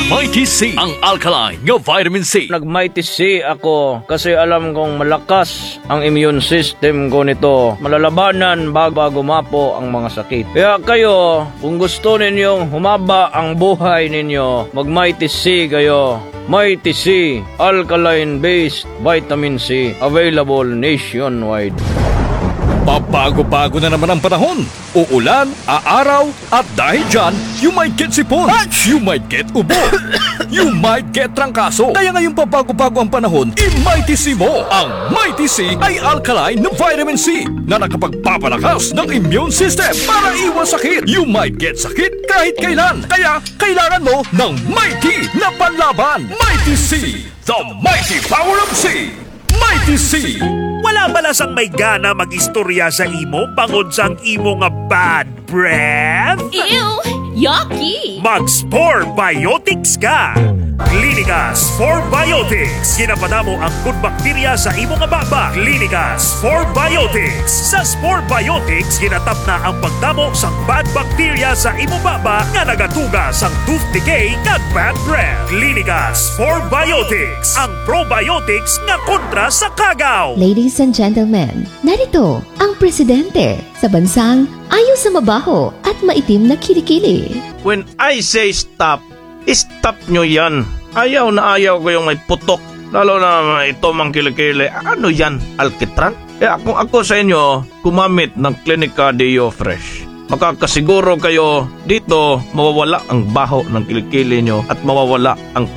Mighty C, ang alkaline nga vitamin C. Nag-Mighty C ako kasi alam kong malakas ang immune system ko nito. Malalabanan bago mapo ang mga sakit. Kaya kayo, kung gusto ninyong humaba ang buhay ninyo, mag-Mighty C kayo. Mighty C, alkaline-based vitamin C, available nationwide. Pabago-bago na naman ang panahon. Uulan, aaraw, at dahil dyan, you might get sipon, you might get ubo, you might get trangkaso. Kaya ngayong pabago-bago ang panahon, i-Mighty C mo. Ang Mighty C ay alkaline na vitamin C na nakapagpapalakas ng immune system para iwas sakit. You might get sakit kahit kailan. Kaya kailangan mo ng Mighty na panlaban. Mighty C, the mighty power of C. Mighty C. Wala balas ang may gana mag-istorya sa imo bangod sa imo nga bad breath? Ew! Yucky! Mag-Spore Biotics ka! Clinica Spore Biotics. Ginapadamo ang good bacteria sa imo nga baba. Clinica Spore Biotics. Sa Spore Biotics, ginatap na ang pagdamo sa bad bacteria sa imo baba nga nagatuga sa tooth decay kag bad breath. Clinica Spore Biotics. Ang probiotics nga kontra sa kagaw. Ladies and gentlemen, narito ang presidente sa bansang ayaw sa mabaho at maitim na kilikili. When I say stop, stop nyo yan. Ayaw na ayaw ko yung may putok. Lalo na ito mang kilikili. Ano yan? Alkitran? Kaya kung ako sa inyo, kumamit ng Clinica Deo Fresh. Makakasiguro kayo dito mawawala ang baho ng kilikili nyo at mawawala ang